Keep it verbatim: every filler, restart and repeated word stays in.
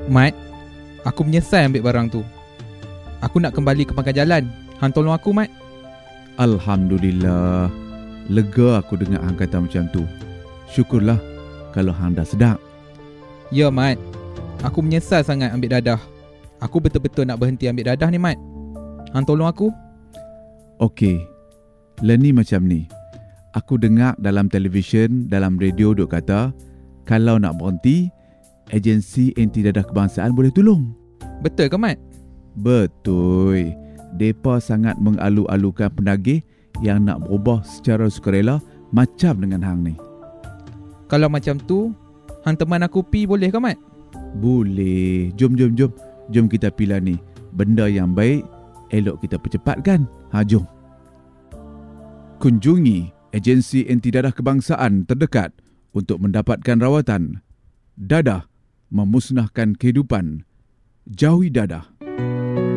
Mat, aku menyesal ambil barang tu. Aku nak kembali ke pangkal jalan. Hang tolong aku, Mat. Alhamdulillah. Lega aku dengar hang kata macam tu. Syukurlah kalau hang dah sedap. Ya, Mat. Aku menyesal sangat ambil dadah. Aku betul-betul nak berhenti ambil dadah ni, Mat. Hang tolong aku. Okey. Lah ni macam ni. Aku dengar dalam televisyen, dalam radio duk kata, kalau nak berhenti, agensi anti dadah kebangsaan boleh tolong. Betul ke, Mat? Betul. Depa sangat mengalu-alukan penagih yang nak berubah secara sukarela macam dengan hang ni. Kalau macam tu, hang teman aku pi boleh ke, Mat? Boleh. Jom, jom, jom. Jom kita pilih ni. Benda yang baik, elok kita percepatkan. Ha, jom. Kunjungi agensi anti dadah kebangsaan terdekat untuk mendapatkan rawatan. Dadah memusnahkan kehidupan. Jauhi dadah.